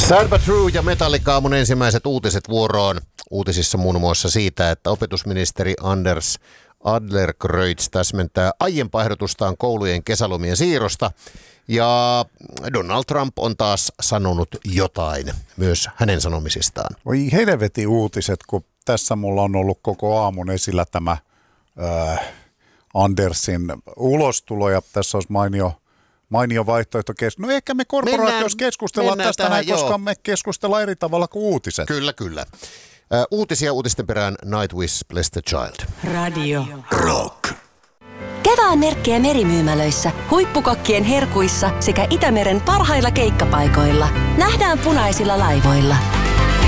Sad But True ja Metallica aamun ensimmäiset uutiset vuoroon. Uutisissa muun muassa siitä, että opetusministeri Anders Adlercreutz täsmentää aiempaa ehdotustaan koulujen kesälomien siirrosta. Ja Donald Trump on taas sanonut jotain myös hänen sanomisistaan. Voi helveti uutiset, kun tässä mulla on ollut koko aamun esillä tämä Andersin ulostulo ja tässä olisi mainio vaihtoehto. No ehkä me korporaatiossa keskustellaan tästä näin, koska me keskustellaan eri tavalla kuin uutiset. Kyllä. Uutisia uutisten perään Nightwish, Bless the Child. Radio Rock. Kevään merkkejä merimyymälöissä, huippukokkien herkuissa sekä Itämeren parhailla keikkapaikoilla. Nähdään punaisilla laivoilla.